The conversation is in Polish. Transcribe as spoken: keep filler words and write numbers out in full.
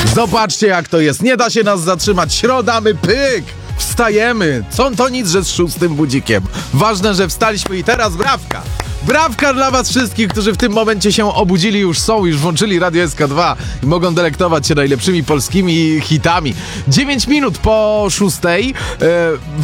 Zobaczcie, jak to jest. Nie da się nas zatrzymać. Środa, my pyk! Wstajemy. Co to nic, że z szóstym budzikiem. Ważne, że wstaliśmy i teraz brawka. Brawka dla was wszystkich, którzy w tym momencie się obudzili, już są, już włączyli Radio S K dwa i mogą delektować się najlepszymi polskimi hitami. dziewięć minut po szóstej. E,